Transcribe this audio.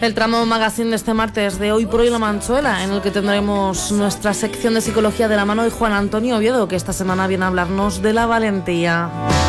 El tramo magazine de este martes de Hoy por Hoy La Manchuela, en el que tendremos nuestra sección de psicología de la mano de Juan Antonio Oviedo, que esta semana viene a hablarnos de la valentía.